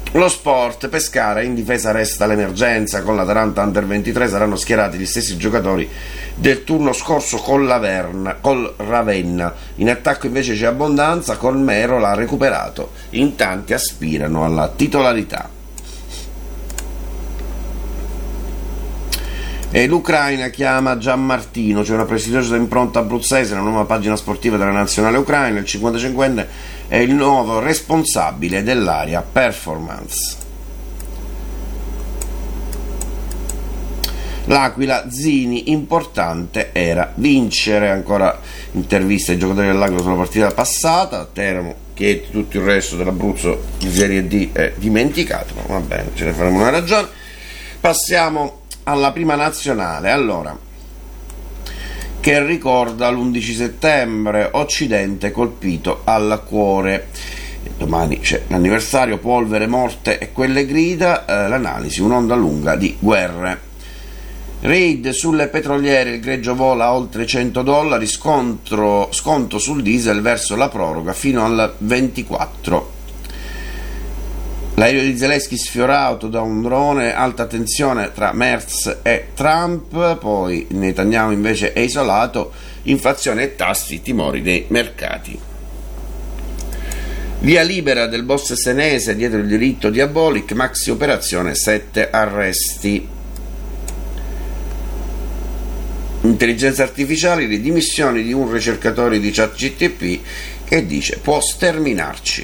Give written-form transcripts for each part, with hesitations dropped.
Lo sport, Pescara, in difesa resta l'emergenza, con l'Atalanta Under 23 saranno schierati gli stessi giocatori del turno scorso col Ravenna, in attacco invece c'è abbondanza, Colmero l'ha recuperato, in tanti aspirano alla titolarità. E l'Ucraina chiama Gianmartino, c'è una prestigiosa impronta abruzzese, la nuova pagina sportiva della nazionale ucraina, il 55enne è il nuovo responsabile dell'area performance. L'Aquila, Zini, importante era vincere, ancora intervista ai giocatori dell'Aquila sulla partita passata, Teramo che tutto il resto dell'Abruzzo di Serie D è dimenticato, ma va bene, ce ne faremo una ragione. Passiamo alla prima nazionale, allora, che ricorda l'11 settembre, Occidente colpito al cuore. Domani c'è l'anniversario, polvere, morte e quelle grida, l'analisi, un'onda lunga di guerre. Raid sulle petroliere, il greggio vola a oltre $100, sconto sul diesel verso la proroga fino al 24. L'aereo di Zelensky sfiorato da un drone, alta tensione tra Merz e Trump, poi Netanyahu invece è isolato, inflazione e tassi, timori dei mercati. Via libera del boss senese dietro il diritto diabolic, maxi operazione, 7 arresti. Intelligenza artificiale, le dimissioni di un ricercatore di ChatGPT che dice può sterminarci.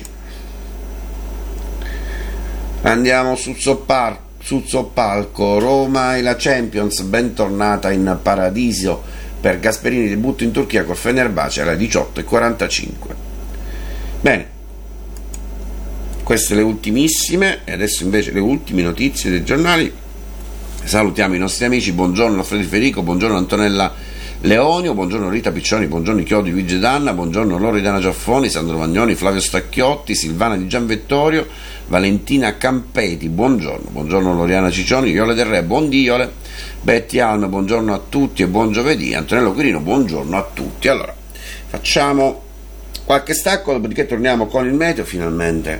Andiamo sul soppalco, Roma e la Champions, bentornata in paradiso per Gasperini, debutto in Turchia col Fenerbahce alle 18:45. Bene, queste le ultimissime, e adesso invece le ultime notizie dei giornali. Salutiamo i nostri amici, buongiorno Alfredo Federico, buongiorno Antonella Leonio, buongiorno Rita Piccioni, buongiorno Chiodi Luigi Danna, buongiorno Loredana Giaffoni, Sandro Vagnoni, Flavio Stacchiotti, Silvana Di Gianvettorio, Valentina Campeti, buongiorno Loriana Ciccioni, Iole del Re, buondiole, Betty Alm, buongiorno a tutti e buon giovedì, Antonello Quirino, buongiorno a tutti. Allora, facciamo qualche stacco, dopodiché torniamo con il meteo, finalmente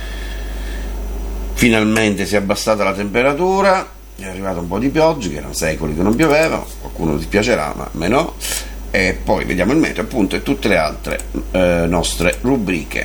si è abbassata la temperatura. È arrivato un po' di pioggia, che erano secoli che non pioveva, qualcuno dispiacerà, ma a me no. E poi vediamo il meteo, appunto, e tutte le altre nostre rubriche.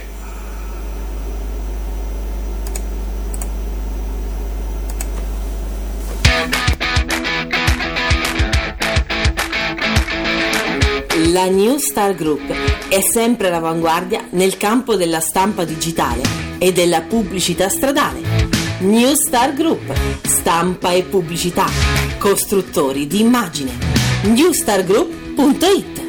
La New Star Group è sempre all'avanguardia nel campo della stampa digitale e della pubblicità stradale. New Star Group, stampa e pubblicità, costruttori di immagine. newstargroup.it.